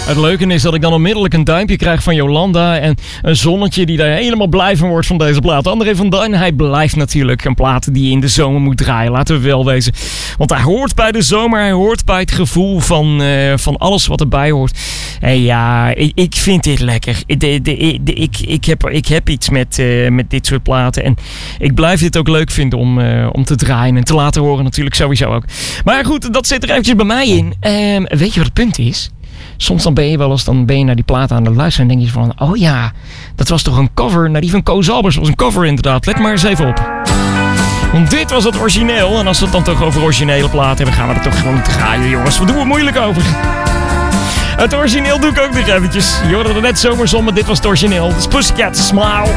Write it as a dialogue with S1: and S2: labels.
S1: Het leuke is dat ik dan onmiddellijk een duimpje krijg van Jolanda en een zonnetje die daar helemaal blij van wordt van deze plaat. André van Duin, hij blijft natuurlijk een plaat die je in de zomer moet draaien. Laten we wel wezen. Want hij hoort bij de zomer, hij hoort bij het gevoel van alles wat erbij hoort. En ja, ik vind dit lekker. Ik heb iets met dit soort platen. En ik blijf dit ook leuk vinden om te draaien en te laten horen natuurlijk sowieso ook. Maar goed, dat zit er eventjes bij mij in. Weet je wat het punt is? Soms dan ben je naar die plaat aan het luisteren en denk je van, oh ja, dat was toch een cover naar die van Koos Albers. Dat was een cover inderdaad. Let maar eens even op. Want dit was het origineel. En als we het dan toch over originele platen hebben, gaan we er toch gewoon draaien, jongens. Wat doen we moeilijk over? Het origineel doe ik ook nog eventjes. Je hoorde er net Zomerzon, maar dit was het origineel. Het is Pussycat Smile.